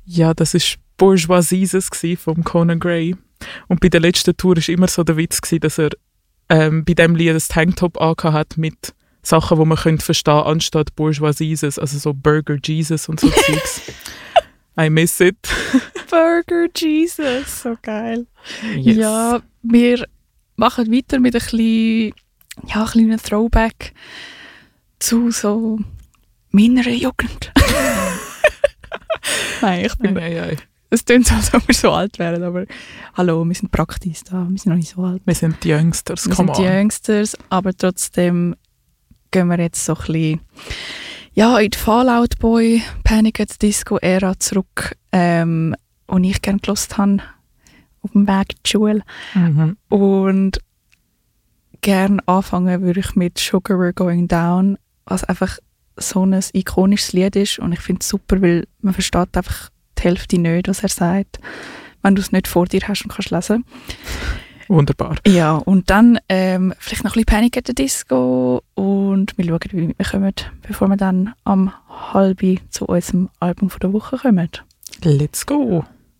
Ja, das war «Bourgeoisieses» von Conan Gray. Und bei der letzten Tour war immer so der Witz, dass er bei diesem Lied ein Tanktop hat mit Sachen, die man verstehen könnte, anstatt «Bourgeoisieses», also so «Burger Jesus» und so Zeugs. I miss it. Burger Jesus, so geil. Yes. Ja, wir machen weiter mit ein kleinen Throwback zu so meiner Jugend. Nein, ich bin... Es klingt so, als ob wir so alt wären, aber hallo, wir sind praktisch da, wir sind noch nicht so alt. Wir sind die Youngsters, Wir sind die Youngsters, aber trotzdem gehen wir jetzt so ein bisschen in die Fallout Boy, Panic at the Disco Ära zurück, und ich gerne gehört habe auf dem Weg in die Schule. Mhm. Und gerne anfangen würde ich mit Sugar We're Going Down, was einfach so ein ikonisches Lied ist, und ich finde es super, weil man versteht einfach die Hälfte nicht, was er sagt, wenn du es nicht vor dir hast und kannst lesen. Wunderbar. Ja, und dann vielleicht noch ein bisschen Panic at the Disco und wir schauen, wie wir kommen, bevor wir dann am halb zu unserem Album von der Woche kommen. Let's go!